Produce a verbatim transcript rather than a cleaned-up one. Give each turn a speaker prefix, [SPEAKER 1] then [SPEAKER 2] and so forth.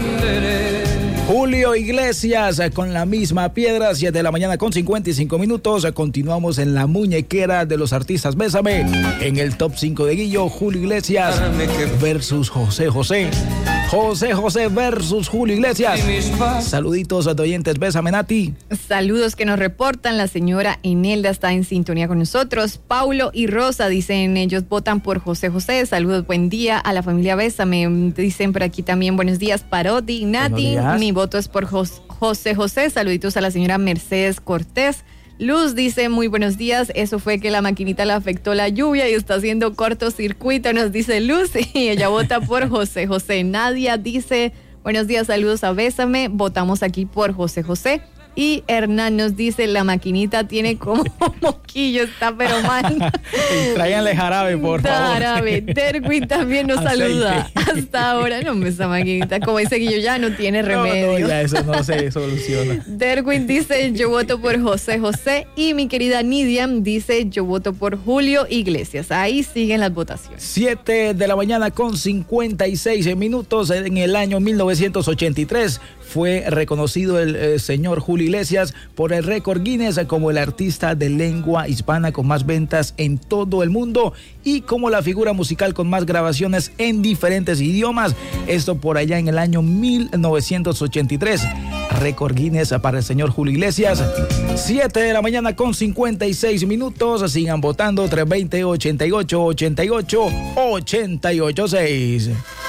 [SPEAKER 1] comprenderé.
[SPEAKER 2] Julio Iglesias con La Misma Piedra, siete de la mañana con cincuenta y cinco minutos. Continuamos en la muñequera de los artistas Bésame. En el top cinco de Guillo, Julio Iglesias versus José José. José José versus Julio Iglesias. Saluditos a oyentes, Bésame, Nati.
[SPEAKER 3] Saludos que nos reportan. La señora Enelda está en sintonía con nosotros. Paulo y Rosa dicen, ellos votan por José José. Saludos, buen día a la familia Bésame. Dicen por aquí también, buenos días, Parodi, Nati. Mi voto es por Jos- José José. Saluditos a la señora Mercedes Cortés. Luz dice, muy buenos días, eso fue que la maquinita le afectó la lluvia y está haciendo cortocircuito, nos dice Luz, y ella vota por José José. Nadia dice, buenos días, saludos a Bésame, votamos aquí por José José. Y Hernán nos dice, la maquinita tiene como moquillo, está pero mal.
[SPEAKER 2] Tráiganle jarabe, por favor.
[SPEAKER 3] Jarabe. Derwin también nos
[SPEAKER 2] Aceite.
[SPEAKER 3] saluda. Hasta ahora, no, esa maquinita, como dice Guillo, ya no tiene remedio.
[SPEAKER 2] No, no, ya eso no se soluciona.
[SPEAKER 3] Derwin dice, yo voto por José José. Y mi querida Nidia dice, yo voto por Julio Iglesias. Ahí siguen las votaciones.
[SPEAKER 2] siete de la mañana con cincuenta y seis minutos. En el año mil novecientos ochenta y tres fue reconocido el eh, señor Julio Iglesias por el récord Guinness como el artista de lengua hispana con más ventas en todo el mundo y como la figura musical con más grabaciones en diferentes idiomas. Esto por allá en el año mil novecientos ochenta y tres. Récord Guinness para el señor Julio Iglesias. siete de la mañana con cincuenta y seis minutos. Sigan votando tres veinte, ochenta y ocho, ochenta y ocho, ochenta y ocho, seis.